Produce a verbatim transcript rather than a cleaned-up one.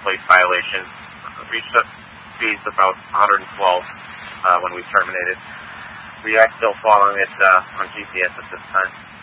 plate violation. Reached up speeds about one hundred twelve uh, when we terminated. We are still following it uh, on G P S at this time.